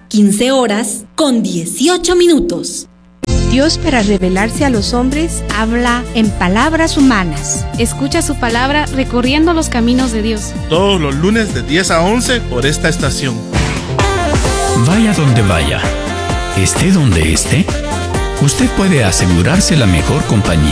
15:18. Dios, para revelarse a los hombres, habla en palabras humanas. Escucha su palabra recorriendo los caminos de Dios. Todos los lunes de 10 a 11 por esta estación. Vaya donde vaya, esté donde esté, usted puede asegurarse la mejor compañía.